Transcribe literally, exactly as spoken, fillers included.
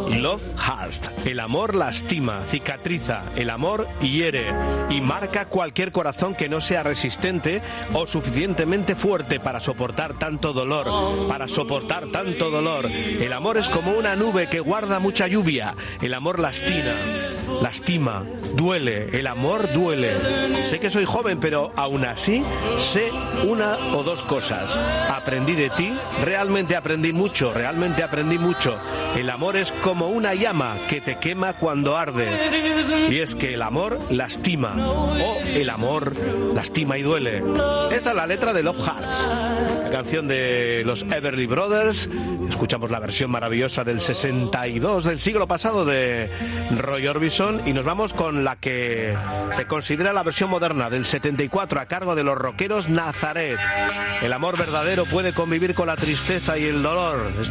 Love hurts. El amor lastima, cicatriza, el amor hiere y marca cualquier corazón que no sea resistente o suficientemente fuerte para soportar tanto dolor, para soportar tanto dolor. El amor es como una nube que guarda mucha lluvia. El amor lastima, lastima, duele. El amor duele. Sé que soy joven, pero aún así sé una o dos cosas. Aprendí de ti, realmente aprendí mucho, realmente aprendí mucho. El amor es como una llama que te quema cuando arde. Y es que el amor lastima, o el amor lastima y duele. Esta es la letra de Love Hurts, la canción de los Everly Brothers. Escuchamos la versión maravillosa del sesenta y dos del siglo pasado de Roy Orbison y nos vamos con la que se considera la versión moderna del setenta y cuatro a cargo de los rockeros Nazaret. El amor verdadero puede convivir con la tristeza y el dolor.